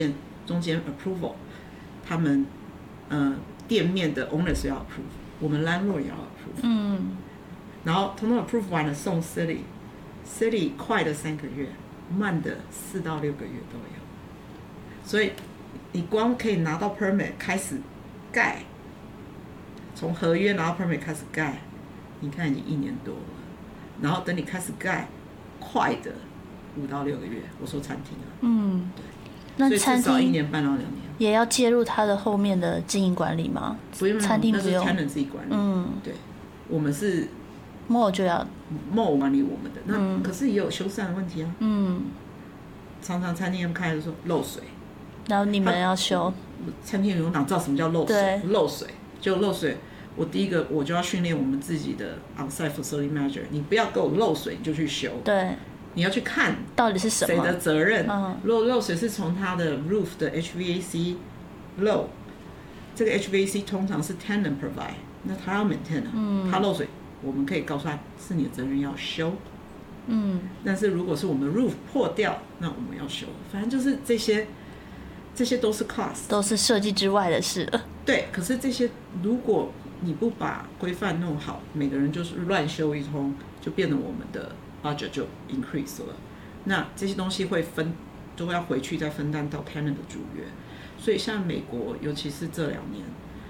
中间 approval， 他们店面的 owners 要 approve， 我们 landlord 也要 approve，然后通通 approve 完了送 city 快的3个月，慢的4到6个月都有，所以你光可以拿到 permit 开始盖，从合约拿到 permit 开始盖，你看已经1年多了，然后等你开始盖，快的5到6个月。我说餐厅对， 那餐厅所以至少1年半到2年。 也要介入它的后面的经营管理吗？ 不用， 餐厅不用， 那是 tenant 自己管理。对，我们是 mall 就要 mall 管理我们的，那可是也有修缮的问题啊。常常餐厅他们开的时候漏水， 然后你们要修。 餐厅员工哪知道什么叫漏水？漏水就漏水。我第一个我就要训练我们自己的 onsite facility manager， 你不要给我漏水你就去修。 对。 你要去看到底是什么谁的责任。如果漏水是从他的 roof 的 HVAC 漏，这个 HVAC 通常是 tenant provide， 那他要 maintain，他漏水，我们可以告诉他是你的责任要修。但是如果是我们的 roof 破掉，那我们要修。反正就是这些都是 cost， 都是设计之外的事了。 对，可是这些如果你不把规范弄好，每个人就是乱修一通，就变成我们的budget 就 increase 了，那这些东西都要回去再分担到 tenant 的租约。所以像美国，尤其是这2年，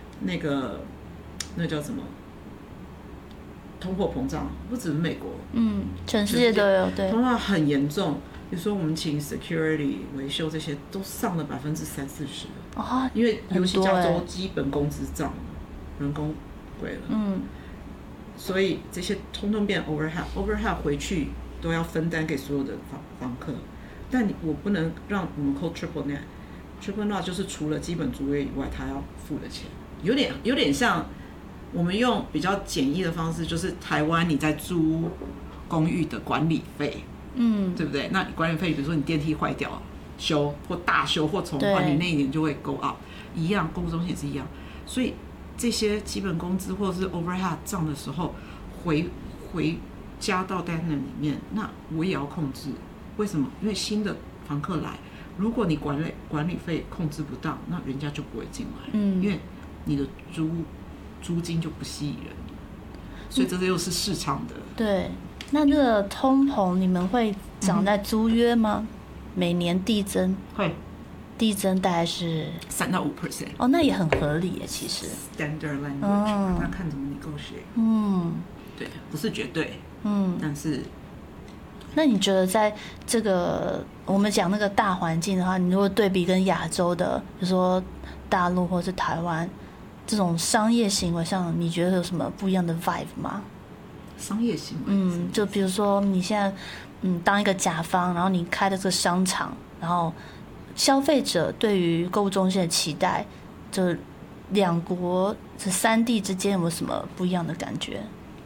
那叫什么通货膨胀，不止美国， 全世界都有，对， 通胀很严重。比如说我们请 security 维修这些都上了30%-40%，因为尤其加州基本工资涨，人工贵了，所以这些通通变 overhead 回去都要分担给所有的房客。但我不能让我们扣 triple net，triple net 就是除了基本租约以外，他要付的钱，有点像我们用比较简易的方式，就是台湾你在租公寓的管理费，对不对？那你管理费，比如说你电梯坏掉修或大修或重换，你那一年就会 go up， 一样，购物中心也是一样。所以这些基本工资或者是 overhead 账的时候，回加到单人里面，那我也要控制。为什么？因为新的房客来，如果你管理费控制不当，那人家就不会进来，因为你的租金就不吸引人，所以这又是市场的。 对，那这个通膨你们会涨在租约吗？每年递增？ 会。 递增大概是 3到5%。 那也很合理耶，其实。 Standard language，那看怎么negotiate。对，不是绝对。但是。 那你觉得在这个我们讲那个大环境的话，你如果对比跟亚洲的，比如说大陆或是台湾这种商业行为上，你觉得有什么不一样的 vibe 吗？ 商业行为， 就比如说你现在当一个甲方，然后你开的这个商场，然后消费者对于购物中心的期待，就两国这3地之间有没有什么不一样的感觉？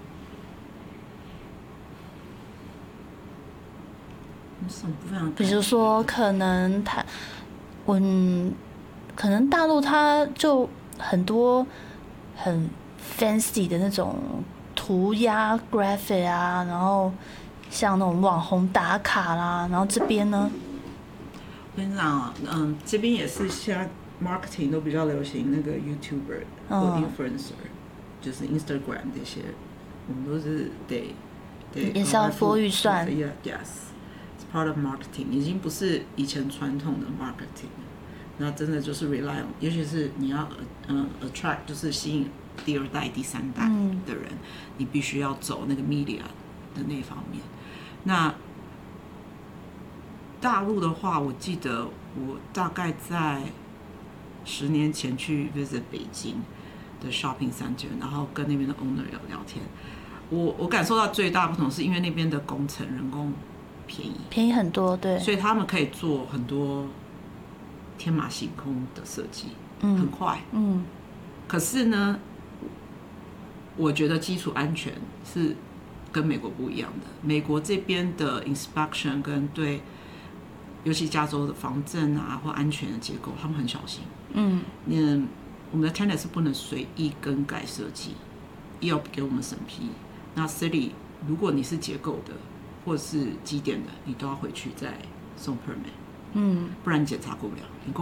比如说可能可能大陆它就很多很 fancy 的那种涂鸦 graphic 啊，然后像那种网红打卡啦，然后这边呢， 我跟你讲啊，这边也是现在 marketing 都比较流行那个 YouTuber 或 influencer，就是 Instagram 这些，我们都是得也是要拨预算。 Part of marketing 已经不是以前传统的 marketing， 那真的就是 rely on， 尤其是你要attract 就是吸引第2代、第3代的人，你必须要走那个 media 的那方面。那大陆的话，我记得我大概在10年前去 visit 北京的 shopping center， 然后跟那边的 owner 聊天，我感受到最大不同是因为那边的工程人工便宜很多，对，所以他们可以做很多天马行空的设计，很快，可是呢，我觉得基础安全是跟美国不一样的。美国这边的 inspection 跟对，尤其加州的防震啊或安全的结构，他们很小心。我们的 tenant 是不能随意更改设计，要给我们审批。那 city 如果你是结构的或是机电的，你都要回去再送 permit，不然你检查过不了。